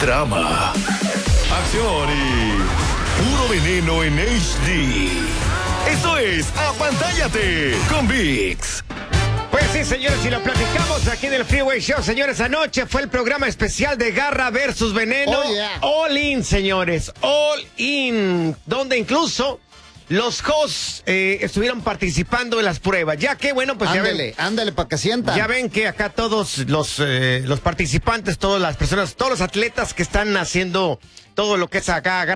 drama, acción y puro veneno en HD. Eso es Apantállate con ViX. Pues sí, señores, y lo platicamos aquí en el Freeway Show, señores. Anoche fue el programa especial de Garra versus Veneno. Oh, yeah. All In, señores. All In. Donde incluso los hosts estuvieron participando en las pruebas. Ya que, bueno, pues ándale, para que sientan. ya ven que acá todos los participantes, todas las personas, todos los atletas que están haciendo todo lo que es acá